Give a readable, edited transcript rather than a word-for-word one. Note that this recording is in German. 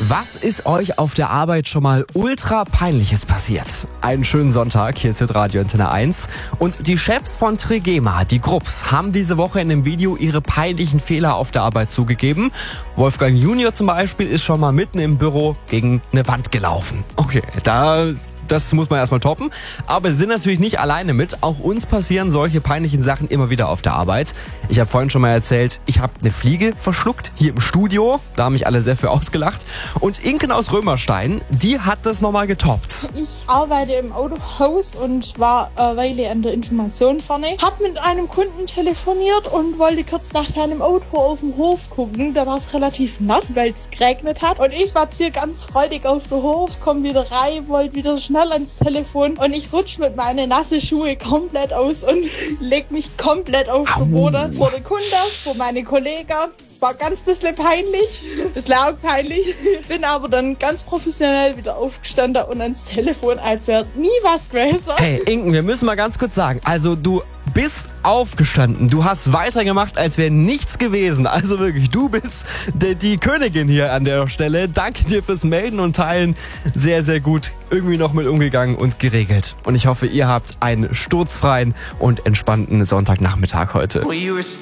Was ist euch auf der Arbeit schon mal ultra peinliches passiert? Einen schönen Sonntag, hier ist Radio Antenne 1. Und die Chefs von Trigema, die Grupps, haben diese Woche in einem Video ihre peinlichen Fehler auf der Arbeit zugegeben. Wolfgang Junior zum Beispiel ist schon mal mitten im Büro gegen eine Wand gelaufen. Okay, das muss man erstmal toppen. Aber sie sind natürlich nicht alleine mit. Auch uns passieren solche peinlichen Sachen immer wieder auf der Arbeit. Ich habe vorhin schon mal erzählt, ich habe eine Fliege verschluckt hier im Studio. Da haben mich alle sehr für ausgelacht. Und Inken aus Römerstein, die hat das nochmal getoppt. Ich arbeite im Autohaus und war eine Weile an der Information vorne. Hab mit einem Kunden telefoniert und wollte kurz nach seinem Auto auf dem Hof gucken. Da war es relativ nass, weil es geregnet hat. Und ich war hier ganz freudig auf den Hof, komm wieder rein, wollte wieder schnell ans Telefon und ich rutsche mit meinen nassen Schuhe komplett aus und leg mich komplett auf den Boden. Vor der Kunde, vor meine Kollegen. Es war ganz bisschen peinlich, bisschen auch peinlich. Bin aber dann ganz professionell wieder aufgestanden und ans Telefon, als wäre nie was gewesen. Hey Inken, wir müssen mal ganz kurz sagen, also du bist aufgestanden, du hast weitergemacht, als wäre nichts gewesen. Also wirklich, du bist die Königin hier an der Stelle. Danke dir fürs Melden und Teilen. Sehr, sehr gut irgendwie noch mit umgegangen und geregelt. Und ich hoffe, ihr habt einen sturzfreien und entspannten Sonntagnachmittag heute.